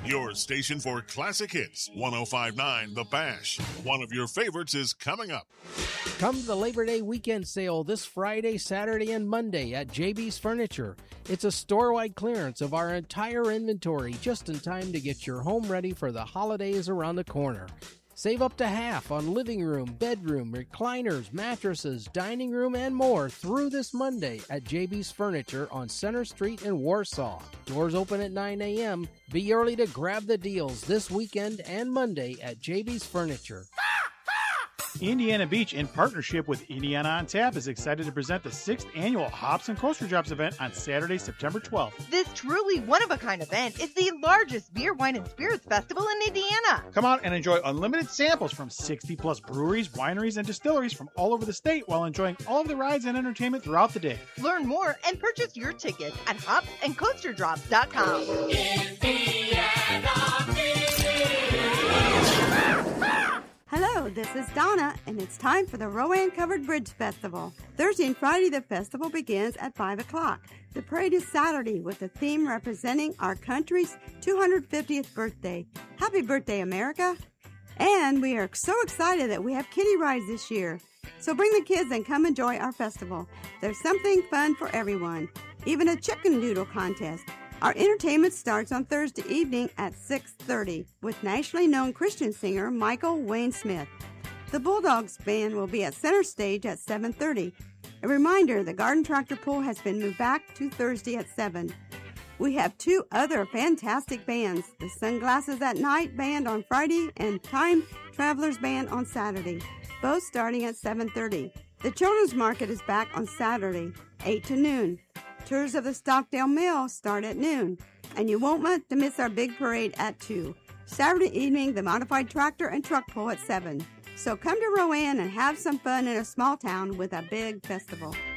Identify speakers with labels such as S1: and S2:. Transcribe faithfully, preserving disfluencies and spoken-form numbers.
S1: Your station for classic hits, one oh five point nine The Bash. One of your favorites is coming up.
S2: Come to the Labor Day weekend sale this Friday, Saturday, and Monday at J B's Furniture. It's a store-wide clearance of our entire inventory just in time to get your home ready for the holidays around the corner. Save up to half on living room, bedroom, recliners, mattresses, dining room, and more through this Monday at J B's Furniture on Center Street in Warsaw. Doors open at nine a.m. Be early to grab the deals this weekend and Monday at J B's Furniture.
S3: Indiana Beach, in partnership with Indiana on Tap, is excited to present the sixth annual Hops and Coaster Drops event on Saturday, September twelfth.
S4: This truly one-of-a-kind event is the largest beer, wine, and spirits festival in Indiana.
S3: Come out and enjoy unlimited samples from sixty plus breweries, wineries, and distilleries from all over the state while enjoying all of the rides and entertainment throughout the day.
S4: Learn more and purchase your tickets at hops and coaster drops dot com.
S5: Indiana
S6: Hello, this is Donna, and it's time for the Rowan Covered Bridge Festival. Thursday and Friday, the festival begins at five o'clock. The parade is Saturday with a theme representing our country's two hundred fiftieth birthday. Happy birthday, America! And we are so excited that we have kiddie rides this year. So bring the kids and come enjoy our festival. There's something fun for everyone, even a chicken doodle contest. Our entertainment starts on Thursday evening at six thirty with nationally known Christian singer Michael Wayne Smith. The Bulldogs Band will be at center stage at seven thirty. A reminder, the Garden Tractor Pool has been moved back to Thursday at seven. We have two other fantastic bands, the Sunglasses at Night Band on Friday and Time Travelers Band on Saturday, both starting at seven thirty. The Children's Market is back on Saturday, eight to noon. Tours of the Stockdale Mill start at noon, and you won't want to miss our big parade at two. Saturday evening, the Modified Tractor and Truck Pull at seven. So come to Rowan and have some fun in a small town with a big festival.